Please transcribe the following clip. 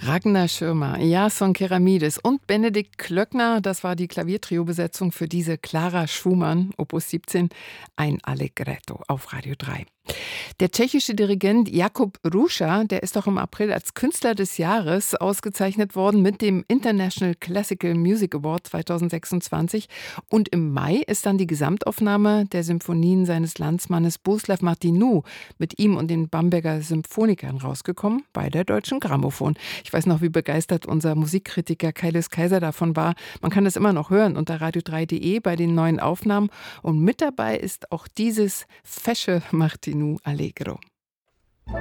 Ragnar Schirmer, Jason Keramides und Benedikt Klöckner, das war die Klaviertrio-Besetzung für diese Clara Schumann, Opus 17, ein Allegretto auf Radio 3. Der tschechische Dirigent Jakub Ruša, der ist doch im April als Künstler des Jahres ausgezeichnet worden mit dem International Classical Music Award 2026. Und im Mai ist dann die Gesamtaufnahme der Symphonien seines Landsmannes Bohuslav Martinu mit ihm und den Bamberger Symphonikern rausgekommen bei der Deutschen Grammophon. Ich weiß noch, wie begeistert unser Musikkritiker Kailis Kaiser davon war. Man kann das immer noch hören unter radio3.de bei den neuen Aufnahmen. Und mit dabei ist auch dieses fesche Martinu Allegro.